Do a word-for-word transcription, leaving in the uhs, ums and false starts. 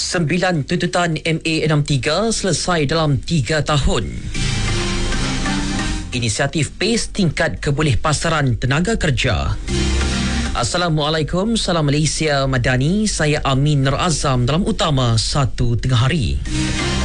Sembilan tuntutan M A enam tiga selesai dalam tiga tahun. Inisiatif PACE tingkat kebolehpasaran tenaga kerja. Assalamualaikum, salam Malaysia Madani. Saya Amin Nur Azam dalam utama satu tengah hari.